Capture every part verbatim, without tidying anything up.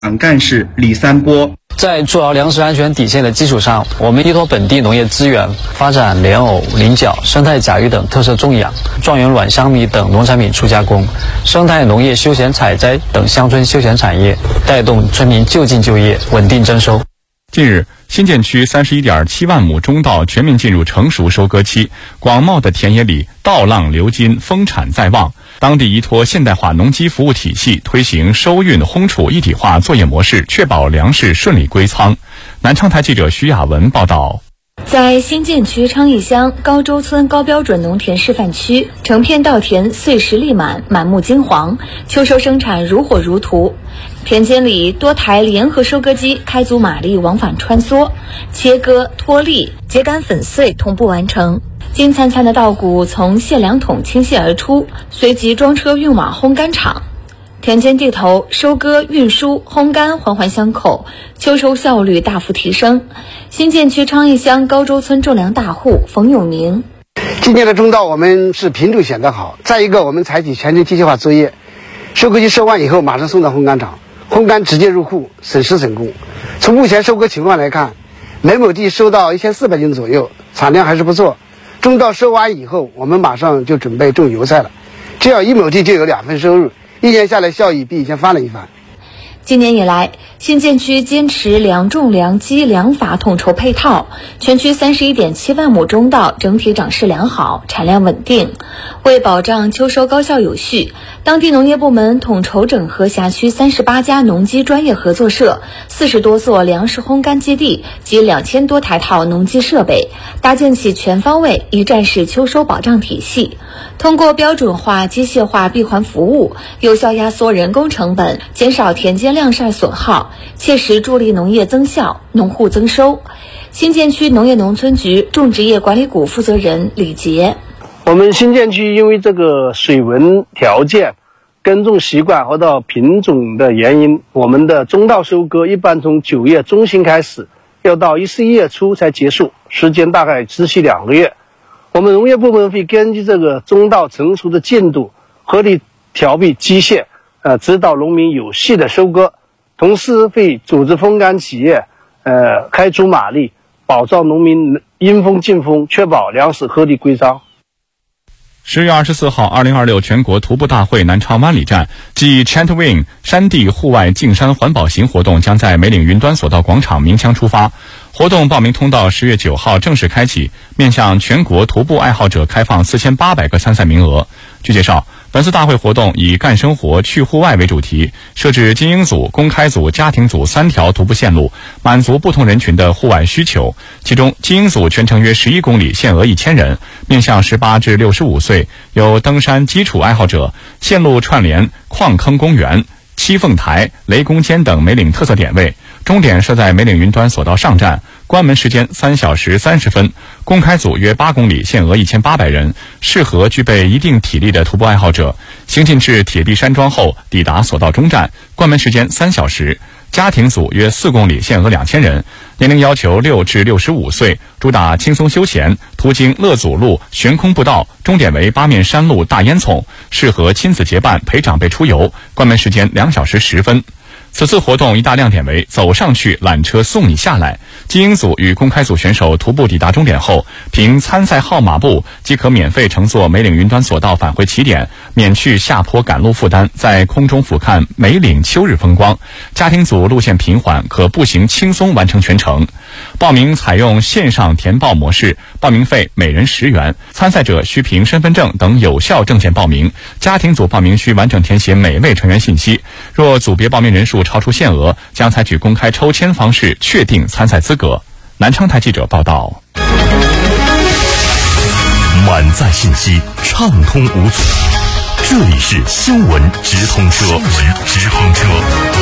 党干事李三波。 在筑牢粮食安全底线的基础上，我们依托本地农业资源，发展莲藕、菱角、生态甲鱼等特色种养，状元卵香米等农产品初加工，生态农业、休闲采摘等乡村休闲产业，带动村民就近就业，稳定增收。 近日，新建区 三十一点七万亩中稻全面进入成熟收割期，广袤的田野里稻浪流金，丰产在望。当地依托现代化农机服务体系，推行收运烘储一体化作业模式，确保粮食顺利归仓。南昌台记者徐雅文报道。 在新建区昌邑乡高洲村高标准农田示范区，成片稻田穗实粒满，满目金黄，秋收生产如火如荼。田间里多台联合收割机开足马力往返穿梭，切割、脱粒、秸秆粉碎同步完成。金灿灿的稻谷从卸粮桶倾泻而出，随即装车运往烘干厂。田间地头收割、运输、烘干环环相扣，秋收效率大幅提升。新建区昌邑乡高洲村种粮大户冯永明： 今年的中稻我们是品种选得好，再一个我们采取全程机械化作业，收割机收完以后马上送到烘干厂，烘干直接入库，省时省工。从目前收割情况来看，每亩地收到一千四百斤左右，产量还是不错。中稻收完以后，我们马上就准备种油菜了，这样一亩地就有两份收入，一年下来效益比以前翻了一番。 今年以来，新建区坚持粮种、粮机、粮法统筹配套，全区 三十一点七万亩中稻整体长势良好，产量稳定。为保障秋收高效有序，当地农业部门统筹整合辖区三十八家农机专业合作社、四十多座粮食烘干基地及两千多台套农机设备，搭建起全方位一站式秋收保障体系。通过标准化、机械化闭环服务，有效压缩人工成本，减少田间晾晒损耗，切实助力农业增效、农户增收。新建区农业农村局种植业管理股负责人李杰： 我们新建区因为这个水文条件、耕种习惯和到品种的原因，我们的中稻收割一般从九月中旬开始，要到十一月初才结束，时间大概持续两个月。我们农业部门会根据这个中稻成熟的进度，合理调配机械，呃，指导农民有序的收割，同时会组织烘干企业，呃，开足马力，保障农民因风尽风，确保粮食合理归仓。 十月二十四号，二零二六全国徒步大会南昌湾里站暨 Chantwin 山地户外进山环保行活动将在梅岭云端索道广场鸣枪出发。活动报名通道十月九号正式开启，面向全国徒步爱好者开放四千八百个参赛名额。据介绍，本次大会活动以干生活、去户外为主题，设置精英组、公开组、家庭组三条徒步线路，满足不同人群的户外需求。其中，精英组全程约十一公里，限额一千人，面向十八至六十五岁，有登山基础爱好者。线路串联矿坑公园、七凤台、雷公尖等梅岭特色点位，终点设在梅岭云端索道上站，关门时间三小时三十分。公开组约八公里，限额一千八百人，适合具备一定体力的徒步爱好者。行进至铁壁山庄后，抵达索道终站，关门时间三小时。家庭组约四公里，限额两千人，年龄要求六至六十五岁，主打轻松休闲，途经乐祖路、悬空步道，终点为八面山路大烟囱，适合亲子结伴陪长辈出游，关门时间两小时十分。此次活动一大亮点为走上去，缆车送你下来。精英组与公开组选手徒步抵达终点后，凭参赛号码簿即可免费乘坐梅岭云端索道返回起点，免去下坡赶路负担，在空中俯瞰梅岭秋日风光。家庭组路线平缓，可步行轻松完成全程。报名采用线上填报模式，报名费每人十元，参赛者需凭身份证等有效证件报名。家庭组报名需完整填写每位成员信息，若组别报名人数超出限额，将采取公开抽签方式确定参赛资格。南昌台记者报道。 满载信息，畅通无阻。这里是新闻直通车。新闻直通车。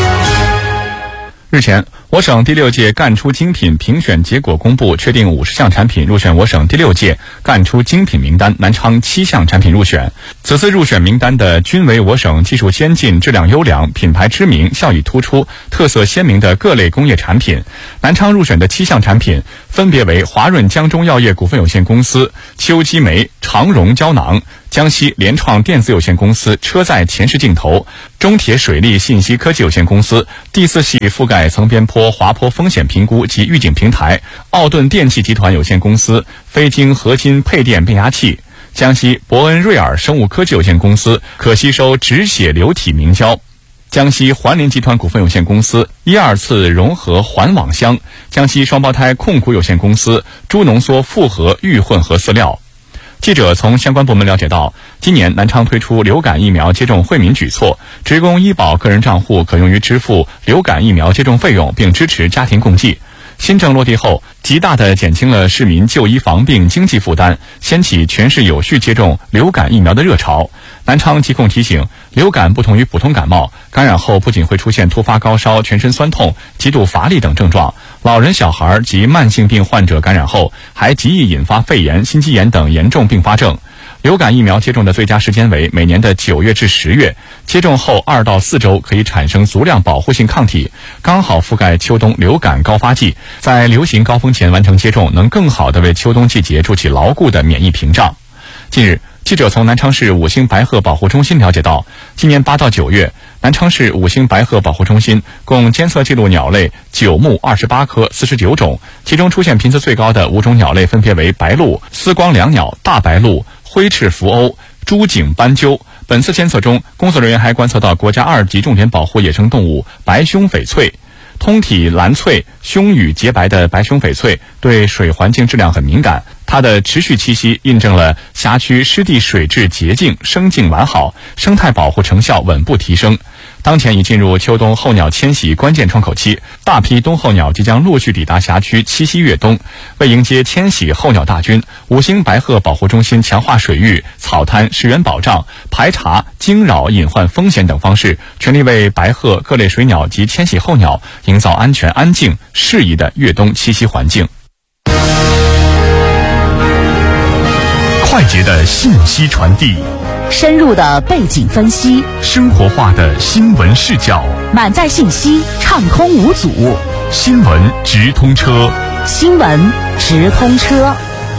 日前，我省第六届干出精品评选结果公布，确定五十项产品入选我省第六届干出精品名单，南昌七项产品入选。此次入选名单的均为我省技术先进、质量优良、品牌知名、效益突出、特色鲜明的各类工业产品。南昌入选的七项产品分别为华润江中药业股份有限公司秋姬酶长绒胶囊、 江西联创电子有限公司车载前视镜头，中铁水利信息科技有限公司第四系覆盖层边坡滑坡风险评估及预警平台，奥顿电气集团有限公司非晶合金配电变压器，江西伯恩瑞尔生物科技有限公司可吸收止血流体明胶，江西环联集团股份有限公司一二次融合环网箱，江西双胞胎控股有限公司猪浓缩复合预混合饲料。记者从相关部门了解到，今年南昌推出流感疫苗接种惠民举措，职工医保个人账户可用于支付流感疫苗接种费用，并支持家庭共济。新政落地后，极大地减轻了市民就医防病经济负担，掀起全市有序接种流感疫苗的热潮。南昌疾控提醒，流感不同于普通感冒，感染后不仅会出现突发高烧、全身酸痛、极度乏力等症状，老人、小孩及慢性病患者感染后，还极易引发肺炎、心肌炎等严重并发症。流感疫苗接种的最佳时间为每年的九月至十月，接种后二到四周可以产生足量保护性抗体，刚好覆盖秋冬流感高发季，在流行高峰前完成接种，能更好地为秋冬季节筑起牢固的免疫屏障。近日，记者从南昌市五星白鹤保护中心了解到，今年八到九月，南昌市五星白鹤保护中心共监测记录鸟类九目二十八科四十九种，其中出现频次最高的五种鸟类分别为白鹭、丝光椋鸟、大白鹭、灰翅蝮鸥、朱颈斑鸠。本次监测中，工作人员还观测到国家二级重点保护野生动物白胸翡翠。通体蓝翠、胸羽洁白的白胸翡翠对水环境质量很敏感，它的持续栖息印证了辖区湿地水质洁净、生境完好，生态保护成效稳步提升。当前已进入秋冬候鸟迁徙关键窗口期，大批冬候鸟即将陆续抵达辖区栖息越冬。为迎接迁徙候鸟大军，五星白鹤保护中心强化水域、草滩、食源保障、排查惊扰隐患风险等方式，全力为白鹤、各类水鸟及迁徙候鸟营造安全、安静、适宜的越冬栖息环境。 快捷的信息传递， 深入的背景分析， 生活化的新闻视角， 满载信息，畅通无阻。 新闻直通车， 新闻直通车。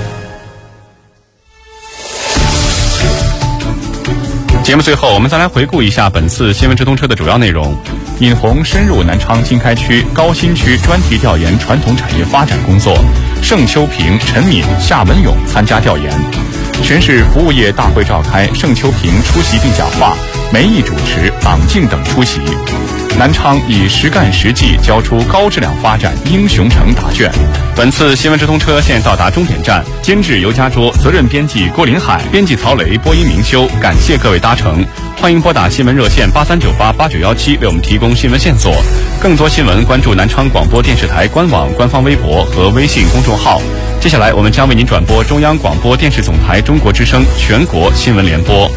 节目最后，我们再来回顾一下本次新闻直通车的主要内容。尹红深入南昌经开区、高新区专题调研传统产业发展工作，盛秋平、陈敏、夏文勇参加调研。全市服务业大会召开，盛秋平出席并讲话，梅毅主持，党静等出席。南昌以实干实际交出高质量发展英雄城答卷。本次新闻直通车现到达终点站，监制尤家卓，责任编辑郭林海，编辑曹雷，播音明修。感谢各位搭乘，欢迎拨打新闻热线八三九八八九幺七为我们提供新闻线索。更多新闻关注南昌广播电视台官网、官方微博和微信公众号。接下来我们将为您转播中央广播电视总台中国之声全国新闻联播。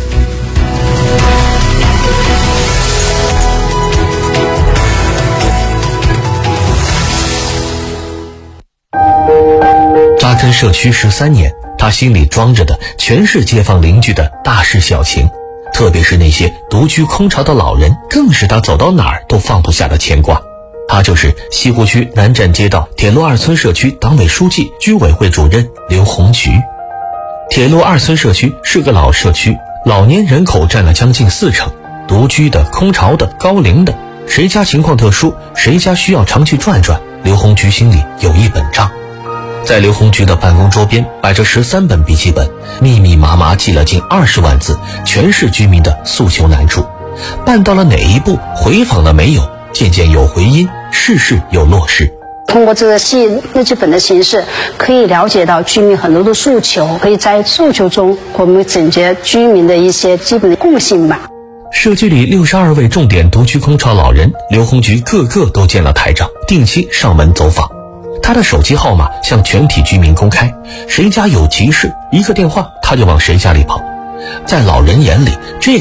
扎根社区十三年，他心里装着的全是街坊邻居的大事小情，特别是那些独居空巢的老人，更是他走到哪儿都放不下的牵挂。他就是西湖区南站街道铁路二村社区党委书记、居委会主任刘红菊。铁路二村社区是个老社区，老年人口占了将近四成，独居的、空巢的、高龄的，谁家情况特殊，谁家需要常去转转，刘红菊心里有一本账。在刘红菊的办公桌边摆着十三本笔记本，密密麻麻记了近二十万字，全是居民的诉求难处。办到了哪一步，回访了没有？渐渐有回音，事事有落实。 通过这个细日记本的形式，可以了解到居民很多的诉求，可以在诉求中我们总结居民的一些基本的共性吧。 社区里六十二位重点独居空巢老人，刘红菊个个都见了台长，定期上门走访。他的手机号码向全体居民公开，谁家有急事，一个电话他就往谁家里跑。在老人眼里，这